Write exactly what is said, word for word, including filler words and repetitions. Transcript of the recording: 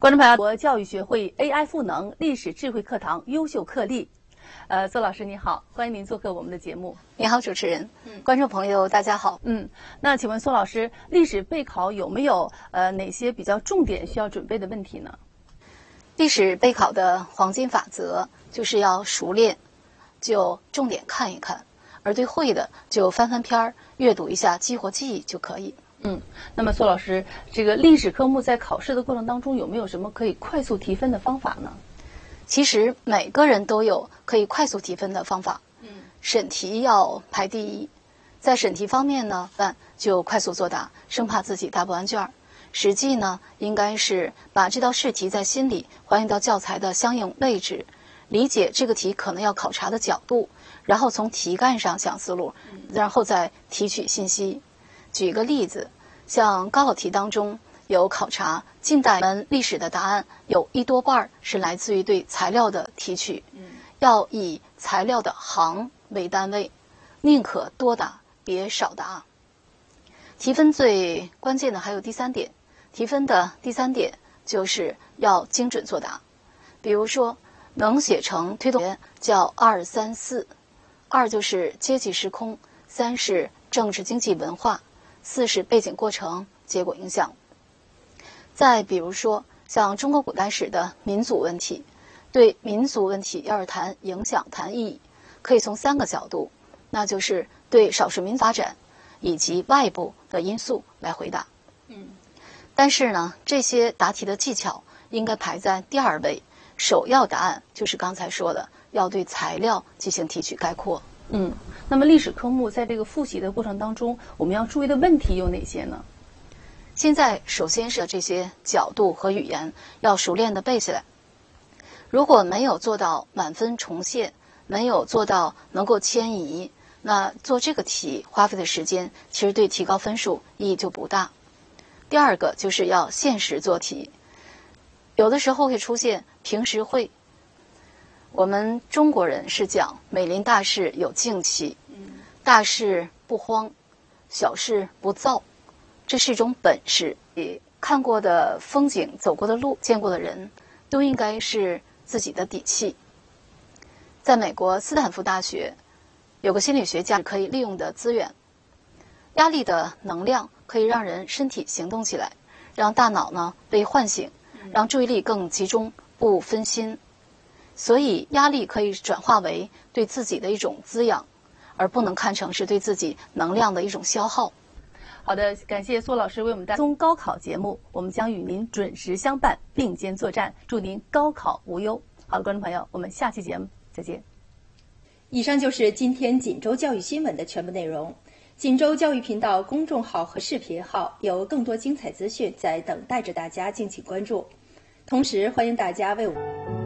观众朋友，国教育学会 A I 赋能历史智慧课堂优秀课例。呃，邹老师你好，欢迎您做客我们的节目。 你好，主持人，嗯，观众朋友大家好。 嗯，那请问邹老师，历史备考有没有呃哪些比较重点需要准备的问题呢？ 历史备考的黄金法则就是要熟练，就重点看一看，而对会的就翻翻篇儿，阅读一下，激活记忆就可以。 嗯，那么邹老师，这个历史科目在考试的过程当中有没有什么可以快速提分的方法呢？ 其实每个人都有可以快速提分的方法。嗯，审题要排第一，在审题方面呢，那就快速作答，生怕自己答不完卷儿。实际呢，应该是把这道试题在心里还原到教材的相应位置，理解这个题可能要考察的角度，然后从题干上想思路，然后再提取信息。举一个例子，像高考题当中有考察近代门历史的答案，有一多半是来自于对材料的提取，要以材料的行为单位，宁可多答别少答。提分最关键的还有第三点，提分的第三点就是要精准作答。比如说能写成推动学叫二三四，二就是阶级时空，三是政治经济文化，四是背景过程结果影响。再比如说像中国古代史的民族问题，对民族问题要是谈影响谈意义，可以从三个角度，那就是对少数民族发展以及外部的因素来回答。嗯，但是呢，这些答题的技巧应该排在第二位，首要答案就是刚才说的，要对材料进行提取概括。 嗯，那么历史科目在这个复习的过程当中，我们要注意的问题有哪些呢？ 现在首先是这些角度和语言要熟练的背起来。如果没有做到满分重现，没有做到能够迁移，那做这个题花费的时间其实对提高分数意义就不大。第二个就是要现实做题，有的时候会出现平时会。我们中国人是讲美临大事有静气，大事不慌，小事不躁，这是一种本事。看过的风景，走过的路，见过的人，都应该是自己的底气。在美国斯坦福大学有个心理学家可以利用的资源，压力的能量可以让人身体行动起来，让大脑呢被唤醒，让注意力更集中，不分心。所以压力可以转化为对自己的一种滋养，而不能看成是对自己能量的一种消耗。 好的，感谢苏老师为我们带来高考节目，我们将与您准时相伴，并肩作战，祝您高考无忧。好的，观众朋友，我们下期节目再见。 以上就是今天锦州教育新闻的全部内容。锦州教育频道公众号和视频号有更多精彩资讯在等待着大家敬请关注，同时欢迎大家为我们